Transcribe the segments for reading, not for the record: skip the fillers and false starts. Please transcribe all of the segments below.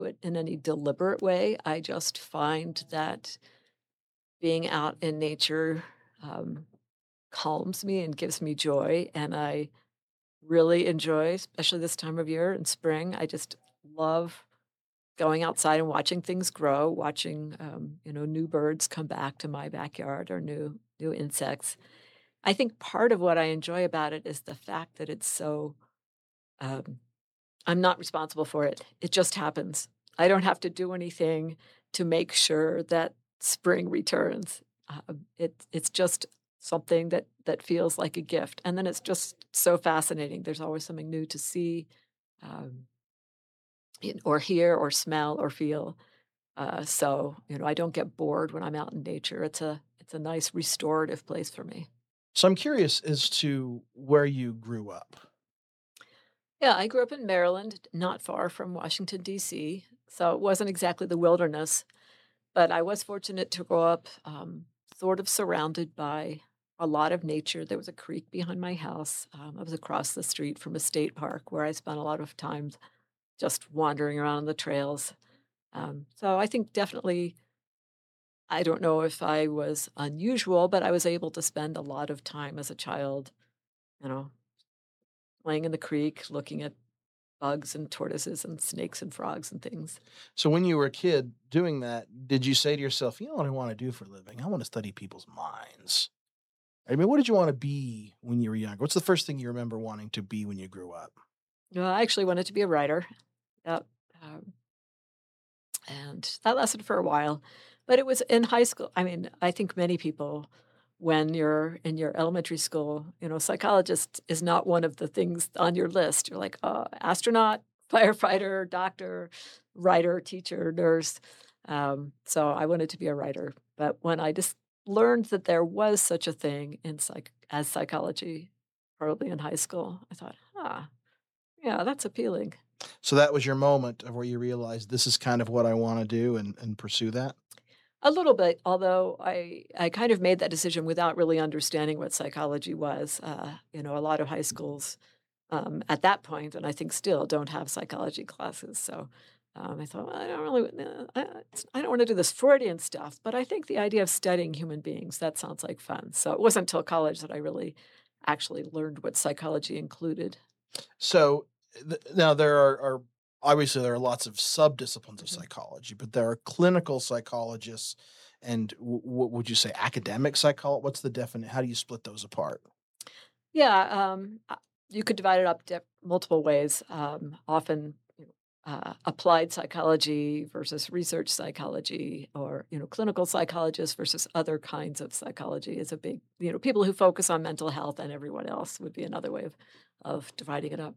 it in any deliberate way. I just find that being out in nature, um, calms me and gives me joy, and I really enjoy, especially this time of year in spring, I just love going outside and watching things grow, watching, new birds come back to my backyard or new insects. I think part of what I enjoy about it is the fact that it's so, um I'm not responsible for it. It just happens. I don't have to do anything to make sure that spring returns. It's just something that feels like a gift, and then it's just so fascinating. There's always something new to see, um, or hear, or smell, or feel. I don't get bored when I'm out in nature. It's a nice restorative place for me. So I'm curious as to where you grew up. Yeah, I grew up in Maryland, not far from Washington, D.C., so it wasn't exactly the wilderness. But I was fortunate to grow up, sort of surrounded by a lot of nature. There was a creek behind my house. I was across the street from a state park where I spent a lot of time just wandering around on the trails. So I think definitely, I don't know if I was unusual, but I was able to spend a lot of time as a child, you know, playing in the creek, looking at bugs and tortoises and snakes and frogs and things. So when you were a kid doing that, did you say to yourself, "You know what I wanna do for a living? I wanna study people's minds." I mean, what did you wanna be when you were younger? What's the first thing you remember wanting to be when you grew up? I actually wanted to be a writer. Yep. Um, And that lasted for a while, but it was in high school. I mean, I think many people, when you're in your elementary school, psychologist is not one of the things on your list. You're like, astronaut, firefighter, doctor, writer, teacher, nurse. So I wanted to be a writer. But when I just learned that there was such a thing in as psychology, probably in high school, I thought, yeah, that's appealing. So that was your moment of where you realized this is kind of what I wanna do and pursue that? A little bit, although I kind of made that decision without really understanding what psychology was. A lot of high schools, at that point, and I think still don't have psychology classes. So, I thought, "Well, I don't really, I don't wanna do this Freudian stuff," but I think the idea of studying human beings, that sounds like fun. So it wasn't until college that I really actually learned what psychology included. So, now there are obviously, there are lots of subdisciplines of Mhm. psychology, but there are clinical psychologists and what would you say, academic psychol what's the definite how do you split those apart? Yeah, you could divide it up multiple ways. Often, applied psychology versus research psychology, or clinical psychologists versus other kinds of psychology is a big. People who focus on mental health and everyone else would be another way of dividing it up.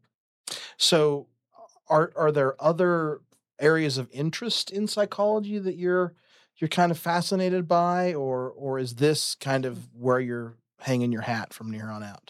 So, are there other areas of interest in psychology that you're kind of fascinated by, or is this kind Mm. of where you're hanging your hat from here on out?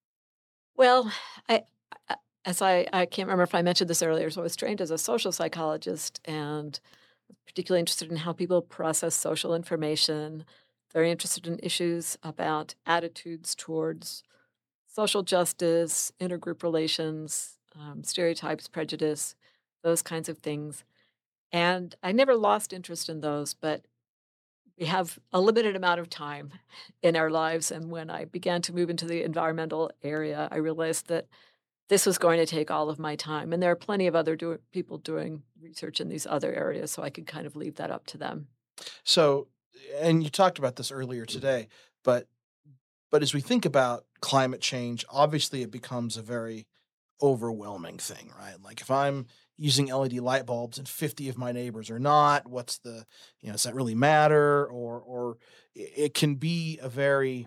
Well, I, I I can't remember if I mentioned this earlier. So I was trained as a social psychologist and particularly interested in how people process social information, very interested in issues about attitudes towards social justice, intergroup relations, stereotypes, prejudice, those kinds of things. And I never lost interest in those, but we have a limited amount of time in our lives. And when I began to move into the environmental area, I realized that this was going to take all of my time. And there are plenty of other people doing research in these other areas, so I could kind of leave that up to them. So, and you talked about this earlier today, but as we think about climate change, obviously it becomes a very overwhelming thing, right? Like if I'm using LED light bulbs and 50 of my neighbors are not, what's the, does that really matter? Or it can be a very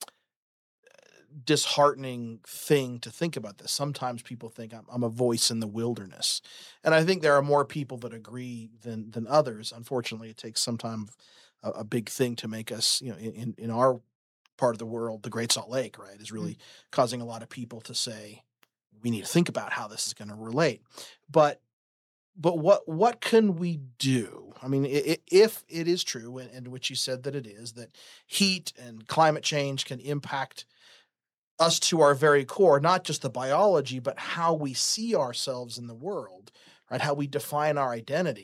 disheartening thing to think about this. Sometimes people think I'm a voice in the wilderness. And I think there are more people that agree than others. Unfortunately, it takes sometimes a big thing to make us, in our part of the world, the Great Salt Lake, right, is Mm. really causing a lot of people to say, we need to think about how this is going to relate. But what can we do? I mean, if it is true, and which you said that it is, that heat and climate change can impact us to our very core, not just the biology, but how we see ourselves in the world, right? How we define our identity.